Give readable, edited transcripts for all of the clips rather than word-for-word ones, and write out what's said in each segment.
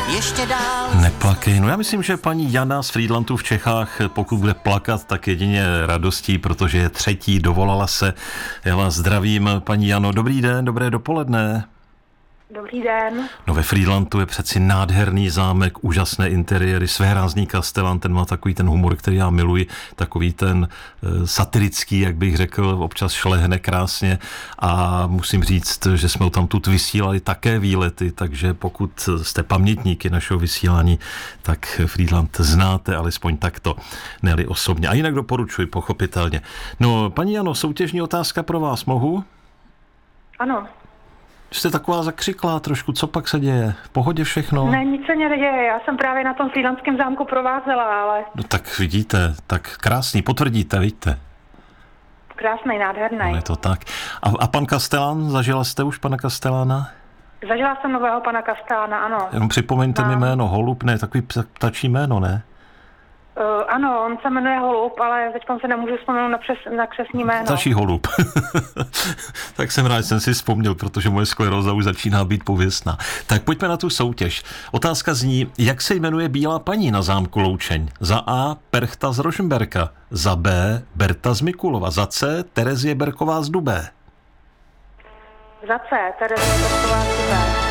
ještě dál. Neplakej. No já myslím, že paní Jana z Frýdlantu v Čechách, pokud bude plakat, tak jedině radostí, protože je třetí, dovolala se. Já vás zdravím, paní Jano. Dobrý den, dobré dopoledne. Dobrý den. No ve Frýdlantu je přeci nádherný zámek, úžasné interiéry, svérázný kastelán, ten má takový ten humor, který já miluji, takový ten satirický, jak bych řekl, občas šlehne krásně a musím říct, že jsme tam tu vysílali také výlety, takže pokud jste pamětníky našeho vysílání, tak Frýdlant znáte alespoň takto, ne-li osobně. A jinak doporučuji, pochopitelně. No, paní Jano, soutěžní otázka pro vás, mohu? Ano. Jste taková zakřiklá trošku, co pak se děje? V pohodě všechno? Ne, nic se neděje, já jsem právě na tom Frýdlantském zámku provázela, ale... No tak vidíte, tak krásný, potvrdíte, vidíte. Krásnej, nádherný. No je to tak. A pan Kastelán, zažila jste už pana Kastelána? Zažila jsem nového pana Kastelána, ano. Jenom připomeňte mi jméno, Holub, ne, takový ptačí jméno, ne? Ano, on se jmenuje Holub, ale teď se nemůžu vzpomenout na křestní jméno. Ptačí Holub. Tak jsem rád, že jsem si vzpomněl, protože moje skleróza už začíná být pověstná. Tak pojďme na tu soutěž. Otázka zní, jak se jmenuje bílá paní na zámku Loučeň? Za A. Perchta z Rožmberka, za B. Berta z Mikulova, za C. Terezie Berková z Dubé. Za C. Terezie Berková z Dubé.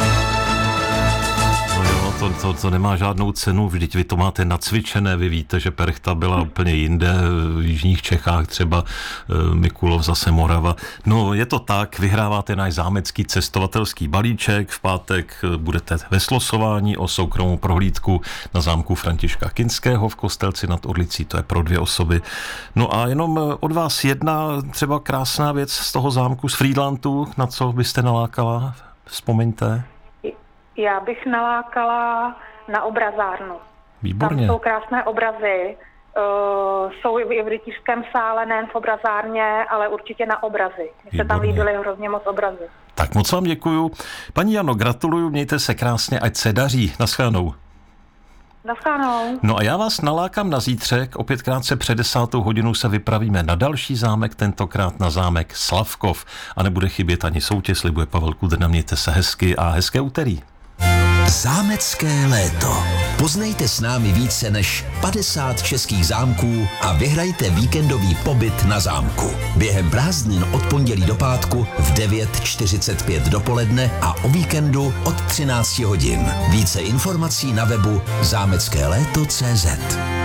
To nemá žádnou cenu, vždyť vy to máte nacvičené, vy víte, že Perchta byla úplně jinde, v jižních Čechách třeba, Mikulov zase Morava. No je to tak, vyhráváte náš zámecký cestovatelský balíček, v pátek budete ve slosování o soukromou prohlídku na zámku Františka Kinského v Kostelci nad Orlicí, to je pro 2 osoby. No a jenom od vás jedna třeba krásná věc z toho zámku z Frýdlantu, na co byste nalákala, vzpomeňte. Já bych nalákala na obrazárnu. Výborně. Tam jsou krásné obrazy, jsou i v rytířském sále, nejen v obrazárně, ale určitě na obrazy. Mně se tam líbily hrozně moc obrazy. Tak moc vám děkuju. Paní Jano, gratuluju, mějte se krásně, ať se daří. Naschledanou. Naschledanou. No a já vás nalákám na zítřek, opět krátce před 10. hodinou se vypravíme na další zámek, tentokrát na zámek Slavkov. A nebude chybět ani soutěž, slibuje Pavel Kudrna, mějte se hezky a hezké úterý. Zámecké léto. Poznejte s námi více než 50 českých zámků a vyhrajte víkendový pobyt na zámku. Během prázdnin od pondělí do pátku v 9:45 dopoledne a o víkendu od 13 hodin. Více informací na webu zámeckéléto.cz.